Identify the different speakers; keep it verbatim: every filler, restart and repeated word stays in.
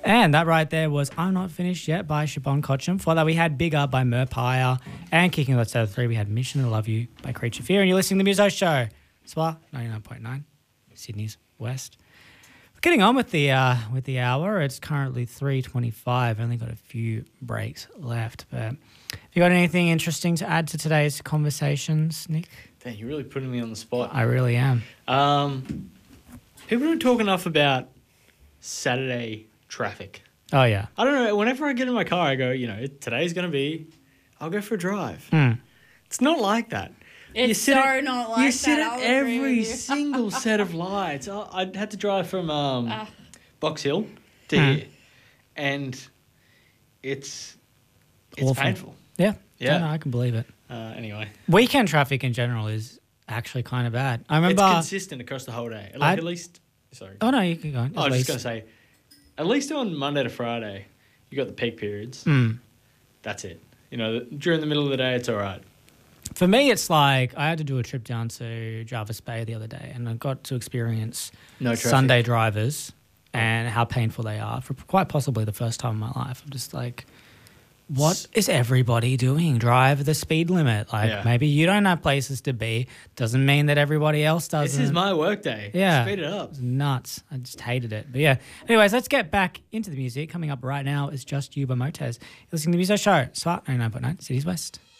Speaker 1: And that right there was I'm Not Finished Yet by Siobhan Kocham. Before that, we had Bigger by Merpire. And kicking us out of three, we had Mission to Love You by Creature Fear. And you're listening to the Muso Show. S W A ninety-nine point nine, Sydney's West. We're getting on with the uh, with the hour. It's currently three twenty-five. Only got a few breaks left. But have you got anything interesting to add to today's conversations, Nick?
Speaker 2: Dang, you're really putting me on the spot.
Speaker 1: I really am.
Speaker 2: Um, people don't talk enough about Saturday traffic.
Speaker 1: Oh, yeah.
Speaker 2: I don't know. Whenever I get in my car, I go, you know, today's going to be, I'll go for a drive.
Speaker 1: Mm.
Speaker 2: It's not like that.
Speaker 3: It's
Speaker 2: you sit
Speaker 3: so
Speaker 2: at,
Speaker 3: not like
Speaker 2: You sit
Speaker 3: that.
Speaker 2: at
Speaker 3: I'll agree
Speaker 2: every
Speaker 3: with you.
Speaker 2: single set of lights. I, I had to drive from um,
Speaker 3: Ah.
Speaker 2: Box Hill to
Speaker 1: Mm.
Speaker 2: here, and it's it's
Speaker 1: Awful.
Speaker 2: painful.
Speaker 1: Yeah.
Speaker 2: Yeah.
Speaker 1: No, I can believe it.
Speaker 2: Uh, anyway,
Speaker 1: Weekend traffic in general is actually kind of bad. I remember...
Speaker 2: it's consistent across the whole day. Like
Speaker 1: I'd-
Speaker 2: at least, sorry.
Speaker 1: Oh, no, you can go.
Speaker 2: I
Speaker 1: At
Speaker 2: was just
Speaker 1: least.
Speaker 2: going to say, at least on Monday to Friday, you got the peak periods.
Speaker 1: Mm.
Speaker 2: That's it. You know, during the middle of the day, it's all right.
Speaker 1: For me, it's like I had to do a trip down to Jarvis Bay the other day, and I got to experience
Speaker 2: No traffic.
Speaker 1: Sunday drivers and how painful they are for quite possibly the first time in my life. I'm just like, what is everybody doing? Drive the speed limit. Like
Speaker 2: Yeah.
Speaker 1: maybe you don't have places to be. Doesn't mean that everybody else doesn't.
Speaker 2: This is my work day.
Speaker 1: Yeah.
Speaker 2: Speed it up.
Speaker 1: It's nuts. I just hated it. But yeah. Anyways, let's get back into the music. Coming up right now is Just You by Motez. You're listening to the Muso Show. S W A ninety-nine point nine, City's West.